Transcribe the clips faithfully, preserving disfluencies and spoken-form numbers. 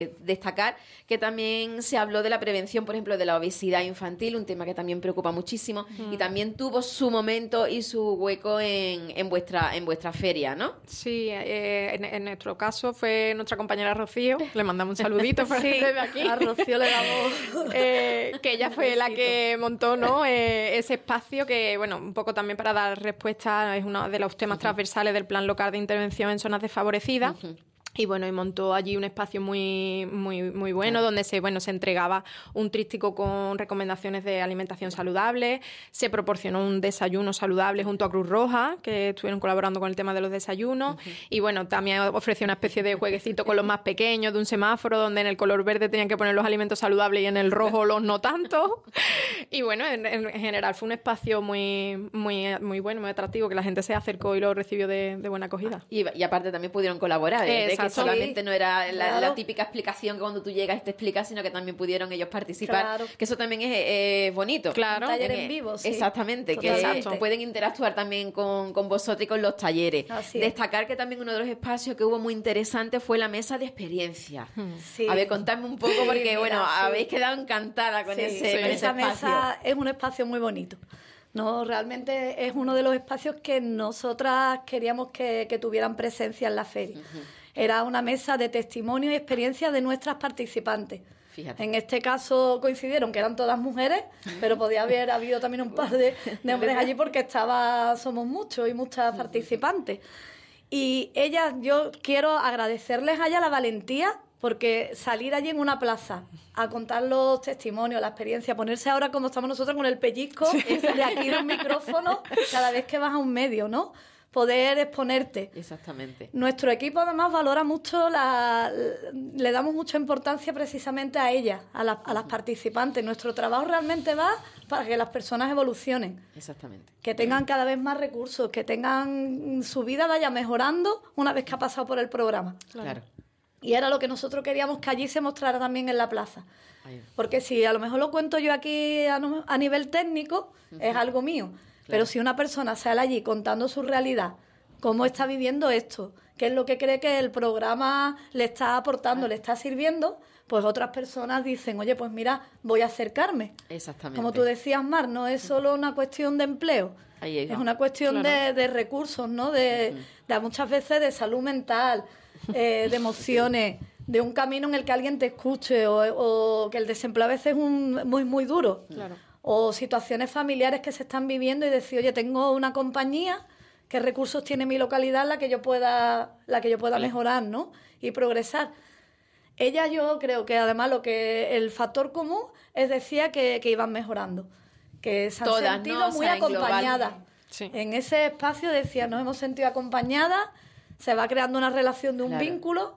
Destacar que también se habló de la prevención, por ejemplo, de la obesidad infantil, un tema que también preocupa muchísimo, mm. y también tuvo su momento y su hueco en, en vuestra en vuestra feria, ¿no? Sí, eh, en, en nuestro caso fue nuestra compañera Rocío, le mandamos un saludito sí, desde aquí. A Rocío le damos eh, que ella fue la que montó, ¿no? eh, ese espacio que, bueno, un poco también para dar respuesta, es uno de los temas uh-huh. transversales del Plan Local de Intervención en Zonas Desfavorecidas. Uh-huh. Y bueno, y montó allí un espacio muy muy muy bueno, claro. donde se bueno se entregaba un tríptico con recomendaciones de alimentación saludable, se proporcionó un desayuno saludable junto a Cruz Roja, que estuvieron colaborando con el tema de los desayunos, uh-huh. y bueno, también ofreció una especie de jueguecito con los más pequeños, de un semáforo, donde en el color verde tenían que poner los alimentos saludables y en el rojo los no tanto. Y bueno, en, en general fue un espacio muy muy muy bueno, muy atractivo, que la gente se acercó y lo recibió de, de buena acogida. Y, y aparte también pudieron colaborar, ¿eh? Que solamente no era la, claro. la típica explicación que cuando tú llegas y te explicas, sino que también pudieron ellos participar, claro. que eso también es eh, bonito. Claro. Un taller en, en vivo, sí. Exactamente, Totalmente. que pueden interactuar también con, con vosotros y con los talleres. Así Destacar es. que también uno de los espacios que hubo muy interesante fue la mesa de experiencia. Sí. A ver, contadme un poco, porque sí, bueno, mira, habéis sí. quedado encantada con, sí, ese, sí. con ese Esa espacio. Mesa es un espacio muy bonito. No, realmente es uno de los espacios que nosotras queríamos que, que tuvieran presencia en la feria. Uh-huh. Era una mesa de testimonio y experiencia de nuestras participantes. Fíjate. En este caso coincidieron que eran todas mujeres, pero podía haber habido también un par de, de hombres allí porque estaba, somos muchos y muchas participantes. Y ellas, yo quiero agradecerles a ellas la valentía, porque salir allí en una plaza a contar los testimonios, la experiencia, ponerse ahora como estamos nosotros con el pellizco sí. de aquí de un micrófono cada vez que vas a un medio, ¿no? Poder exponerte. Exactamente. Nuestro equipo además valora mucho, la, le damos mucha importancia precisamente a ellas, a, la, a las participantes. Nuestro trabajo realmente va para que las personas evolucionen. Exactamente. Que tengan cada vez más recursos, que tengan su vida vaya mejorando una vez que ha pasado por el programa. Claro. claro. Y era lo que nosotros queríamos que allí se mostrara también en la plaza. Ahí. Porque si a lo mejor lo cuento yo aquí a, no, a nivel técnico, uh-huh. es algo mío. Claro. Pero si una persona sale allí contando su realidad, cómo está viviendo esto, qué es lo que cree que el programa le está aportando, claro. le está sirviendo, pues otras personas dicen, oye, pues mira, voy a acercarme. Exactamente. Como tú decías, Mar, no es solo una cuestión de empleo, ahí es una cuestión claro. de, de recursos, ¿no? De, uh-huh. de muchas veces de salud mental, eh, de emociones, de un camino en el que alguien te escuche, o, o que el desempleo a veces es un, muy, muy duro. Claro. O situaciones familiares que se están viviendo y decir, oye, tengo una compañía, ¿qué recursos tiene mi localidad en la que yo pueda, la que yo pueda vale. mejorar, ¿no? Y progresar. Ella, yo creo que además lo que el factor común es decía que, que iban mejorando, que se han Todas, sentido ¿no? muy o sea, acompañadas. Sí. En ese espacio decía, nos hemos sentido acompañadas, se va creando una relación de un claro. vínculo.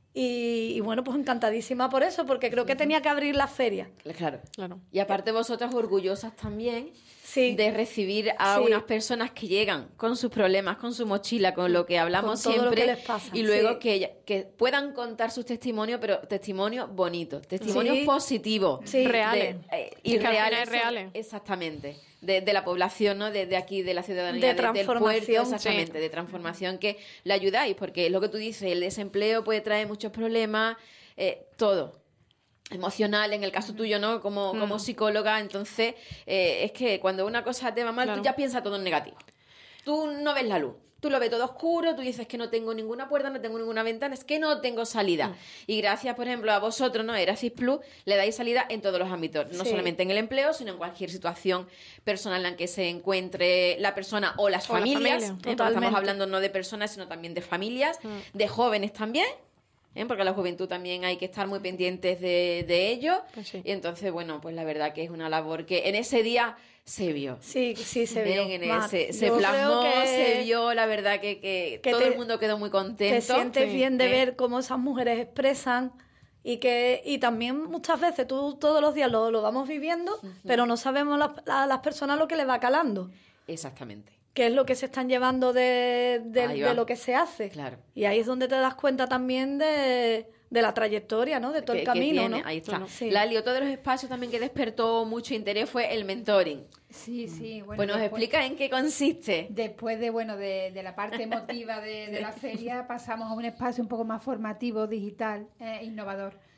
Y, y bueno, pues encantadísima por eso, porque creo que tenía que abrir la feria. Claro, claro. Y aparte vosotras orgullosas también sí. de recibir a sí. unas personas que llegan con sus problemas, con su mochila, con lo que hablamos con todo siempre, lo que les pasa. y luego sí. que, que puedan contar sus testimonios, pero testimonios bonitos, testimonios sí. positivos, sí. reales, de, eh, y reales, reales, exactamente, de, de la población, ¿no? De, de aquí, de la ciudadanía, de de, transformación, del puerto, exactamente, sí. de transformación, que le ayudáis, porque lo que tú dices, el desempleo puede traer muchos problemas, eh, todo. Emocional, en el caso tuyo, ¿no? Como, mm. como psicóloga, entonces eh, es que cuando una cosa te va mal, claro. tú ya piensas todo en negativo. Tú no ves la luz, tú lo ves todo oscuro, tú dices que no tengo ninguna puerta, no tengo ninguna ventana, es que no tengo salida. Mm. Y gracias, por ejemplo, a vosotros, ¿no? Erasmus Plus, le dais salida en todos los ámbitos, no sí. solamente en el empleo, sino en cualquier situación personal en la que se encuentre la persona o las o familias. La familia, ¿eh? Estamos hablando no de personas, sino también de familias, mm. de jóvenes también. ¿Eh? Porque a la juventud también hay que estar muy pendientes de, de ello. Pues sí. Y entonces, bueno, pues la verdad que es una labor que en ese día se vio. Sí, sí, se vio. En ese, se plasmó, que, se vio, la verdad que, que, que todo te, el mundo quedó muy contento. Te sientes sí. bien de ¿Eh? ver cómo esas mujeres expresan y que y también muchas veces tú todos los días lo, lo vamos viviendo, uh-huh. pero no sabemos la, a las personas lo que les va calando. Exactamente. Qué es lo que se están llevando de, de, de lo que se hace. Claro. Y ahí es donde te das cuenta también de, de la trayectoria, ¿no? De todo que, el camino, tiene, ¿no? ahí está. Sí. Lali, otro de los espacios también que despertó mucho interés fue el mentoring. Sí, sí. Bueno, Pues nos después, explica en qué consiste. Después de, bueno, de, de la parte emotiva de, de la feria, pasamos a un espacio un poco más formativo, digital, eh, innovador.